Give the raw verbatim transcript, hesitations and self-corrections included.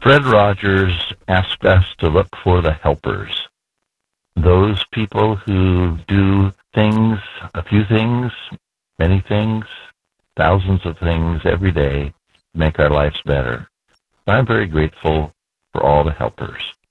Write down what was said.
Fred Rogers asked us to look for the helpers, those people who do things, a few things, many things, thousands of things every day to make our lives better. I'm very grateful for all the helpers.